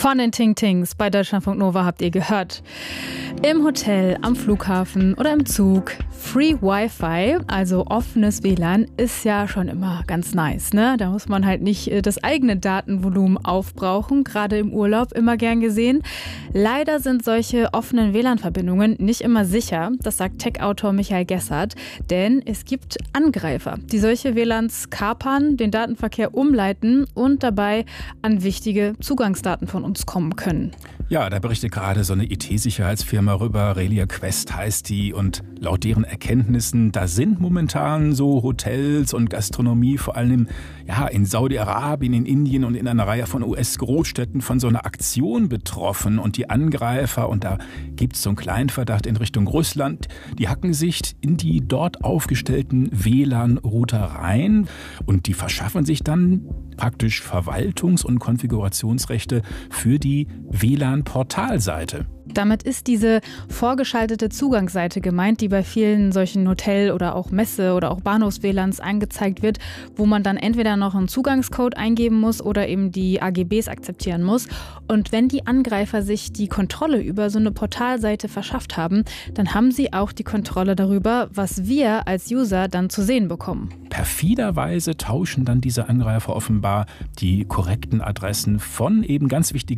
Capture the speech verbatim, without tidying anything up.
von den Ting Tings bei Deutschlandfunk Nova habt ihr gehört. Im Hotel, am Flughafen oder im Zug. Free Wi-Fi, also offenes W L A N, ist ja schon immer ganz nice, ne? Da muss man halt nicht das eigene Datenvolumen aufbrauchen, gerade im Urlaub immer gern gesehen. Leider sind solche offenen W L A N-Verbindungen nicht immer sicher, das sagt Tech-Autor Michael Gessert, denn es gibt Angreifer, die solche W L A Ns kapern, den Datenverkehr umleiten und dabei an wichtige Zugangsdaten von uns kommen können. Ja, da berichtet gerade so eine I T-Sicherheitsfirma rüber, Relia Quest heißt die, und laut deren Erkenntnissen, da sind momentan so Hotels und Gastronomie, vor allem ja in Saudi-Arabien, in Indien und in einer Reihe von U S-Großstädten von so einer Aktion betroffen, und die Angreifer, und da gibt es so einen kleinen Verdacht in Richtung Russland, die hacken sich in die dort aufgestellten W L A N-Router rein und die verschaffen sich dann praktisch Verwaltungs- und Konfigurationsrechte für die W L A N-Portalseite. Damit ist diese vorgeschaltete Zugangsseite gemeint, die bei vielen solchen Hotel- oder auch Messe- oder auch Bahnhofs-W L A Ns angezeigt wird, wo man dann entweder noch einen Zugangscode eingeben muss oder eben die A G Bs akzeptieren muss. Und wenn die Angreifer sich die Kontrolle über so eine Portalseite verschafft haben, dann haben sie auch die Kontrolle darüber, was wir als User dann zu sehen bekommen. Perfiderweise tauschen dann diese Angreifer offenbar die korrekten Adressen von eben ganz wichtigen